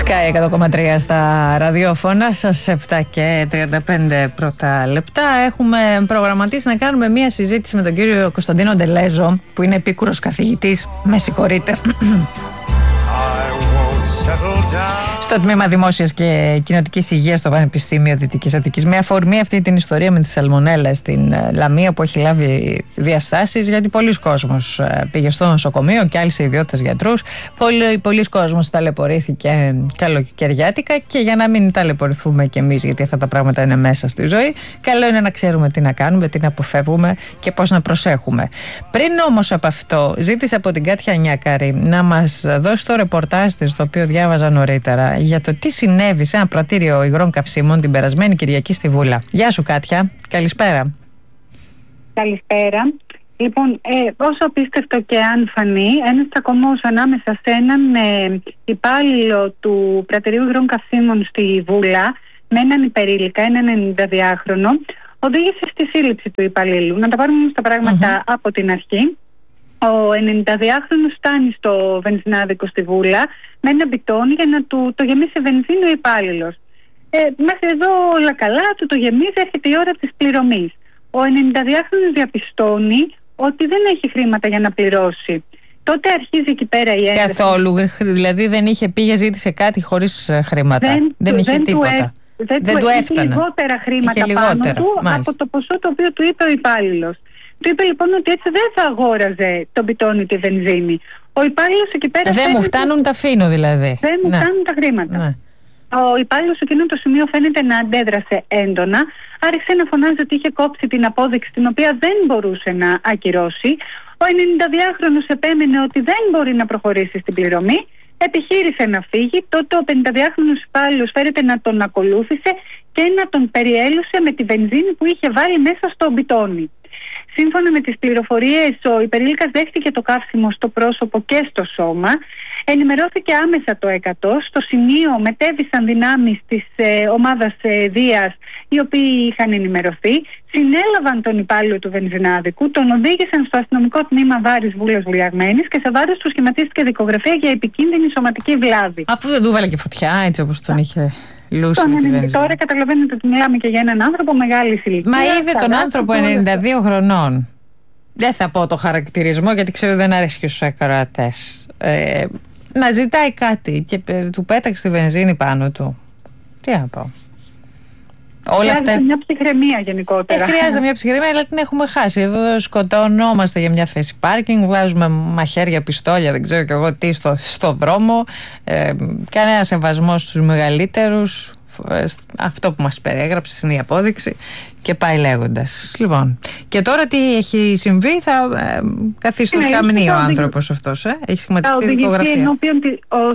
Sky 100,3 στα ραδιόφωνα σας, 7 και 35 πρώτα λεπτά. Έχουμε προγραμματίσει να κάνουμε μία συζήτηση με τον κύριο Κωνσταντίνο Ντελέζο, που είναι επίκουρος καθηγητής, με συγχωρείτε, στο Τμήμα Δημόσιας και Κοινοτικής Υγείας στο Πανεπιστήμιο Δυτικής Αττικής. Με αφορμή αυτή την ιστορία με τη σαλμονέλα στην Λαμία, που έχει λάβει διαστάσεις, γιατί πολλοί κόσμος πήγε στο νοσοκομείο και άλλοι σε ιδιώτες γιατρούς. Πολλοί κόσμος ταλαιπωρήθηκε καλοκαιριάτικα, και για να μην ταλαιπωρηθούμε κι εμείς, γιατί αυτά τα πράγματα είναι μέσα στη ζωή, καλό είναι να ξέρουμε τι να κάνουμε, τι να αποφεύγουμε και πώς να προσέχουμε. Πριν όμως από αυτό, ζήτησα από την Κάτια Νιάκαρη να μας δώσει το ρεπορτάζ της, το οποίο διάβαζα νωρίτερα, για το τι συνέβη σε ένα πρατήριο υγρών καυσίμων την περασμένη Κυριακή στη Βούλα. Γεια σου, Κάτια. Καλησπέρα. Καλησπέρα. Λοιπόν, όσο απίστευτο και αν φανεί, ένας τσακωμός ανάμεσα σε έναν υπάλληλο του πρατηρίου υγρών καυσίμων στη Βούλα με έναν υπερήλικα, έναν 92χρονο, οδήγησε στη σύλληψη του υπαλλήλου. Να τα πάρουμε όμως τα πράγματα από την αρχή. Ο 92χρονος φτάνει στο βενζινάδικο στη Βούλα με ένα μπιτόνι για να το γεμίσει βενζίνη ο υπάλληλος. Μέχρι εδώ όλα καλά, του το γεμίζει, έρχεται η ώρα της πληρωμής. Ο 92χρονος διαπιστώνει ότι δεν έχει χρήματα για να πληρώσει. Τότε αρχίζει εκεί πέρα η ένταση. Καθόλου, δηλαδή δεν είχε πήγε, ζήτησε κάτι χωρίς χρήματα. Δεν είχε τίποτα. Δεν του έφτανε. Λιγότερα χρήματα πάνω του από το ποσό το οποίο του είπε ο υπάλληλος. Του είπε λοιπόν ότι έτσι δεν θα αγόραζε τον μπιτόνι τη βενζίνη. Ο υπάλληλος εκεί πέρα. Δεν μου φτάνουν, τα αφήνω δηλαδή. Δεν μου φτάνουν τα χρήματα. Ναι. Ο υπάλληλος σε εκείνο το σημείο φαίνεται να αντέδρασε έντονα. Άρχισε να φωνάζει ότι είχε κόψει την απόδειξη, την οποία δεν μπορούσε να ακυρώσει. Ο 92χρονος επέμενε ότι δεν μπορεί να προχωρήσει στην πληρωμή. Επιχείρησε να φύγει. Τότε ο 52χρονος υπάλληλος φέρεται να τον ακολούθησε και να τον περιέλουσε με τη βενζίνη που είχε βάλει μέσα στο μπιτόνι. Σύμφωνα με τις πληροφορίες, ο υπερήλικας δέχτηκε το καύσιμο στο πρόσωπο και στο σώμα. Ενημερώθηκε άμεσα το 100. Στο σημείο μετέβησαν δυνάμεις της ομάδας Δίας, οι οποίοι είχαν ενημερωθεί. Συνέλαβαν τον υπάλληλο του βενζινάδικου, τον οδήγησαν στο αστυνομικό τμήμα Βάρης Βούλας Βουλιαγμένης και σε βάρος του σχηματίστηκε δικογραφία για επικίνδυνη σωματική βλάβη. Αφού δεν του βάλε και φωτιά, έτσι όπως τον είχε λούσει. Τώρα καταλαβαίνετε ότι μιλάμε και για έναν άνθρωπο μεγάλης ηλικίας. Μα είδε τον άνθρωπο 92 χρονών. Δεν θα πω το χαρακτηρισμό, γιατί ξέρω δεν αρέσει και στους ακροατές. Να ζητάει κάτι και του πέταξε τη βενζίνη πάνω του. Τι να πω. Χρειάζεται μια ψυχραιμία γενικότερα. Χρειάζεται μια ψυχραιμία, αλλά την έχουμε χάσει. Εδώ σκοτωνόμαστε για μια θέση πάρκινγκ, βγάζουμε μαχαίρια, πιστόλια, δεν ξέρω κι εγώ τι στο δρόμο. Κανένα σεβασμό στους μεγαλύτερους. Αυτό που μας περιέγραψε είναι η απόδειξη και πάει λέγοντας. Λοιπόν, και τώρα τι έχει συμβεί? Θα καθίσει στο σκαμνί ο άνθρωπος αυτός. Έχει σχηματιστεί δικογραφία. Ο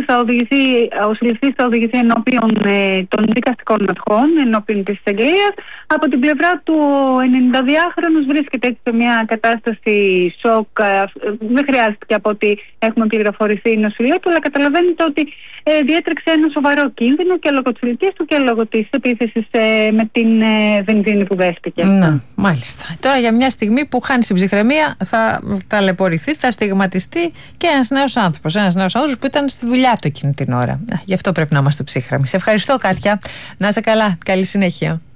συλληφθής θα οδηγηθεί ενώπιον των δικαστικών αρχών, ενώπιον της εισαγγελίας. Από την πλευρά του, ο 92χρονος βρίσκεται έτσι σε μια κατάσταση σοκ. Δεν χρειάζεται, από ό,τι έχουμε πληροφορηθεί, η νοσηλεία του, αλλά καταλαβαίνετε ότι διέτρεξε ένα σοβαρό κίνδυνο και λόγω της ηλικίας του και λόγω της επίθεσης με την βενζίνη που δέχτηκε. Να, μάλιστα. Τώρα για μια στιγμή που χάνει την ψυχραιμία θα ταλαιπωρηθεί, θα στιγματιστεί και ένας νέος άνθρωπος. Ένας νέος άνθρωπος που ήταν στη δουλειά του εκείνη την ώρα. Γι' αυτό πρέπει να είμαστε ψύχρεμοι. Σε ευχαριστώ, Κάτια. Να είσαι καλά. Καλή συνέχεια.